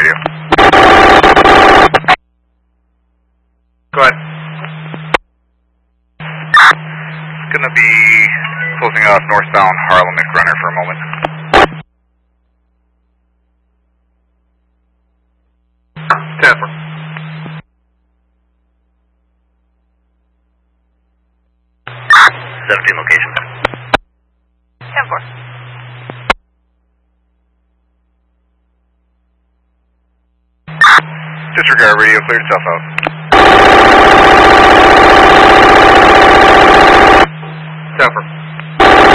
radio. Go ahead. It's going to be closing off northbound Harlem McRunner for a moment. Stanford. 17 location. 10-4. Disregard radio, clear itself out.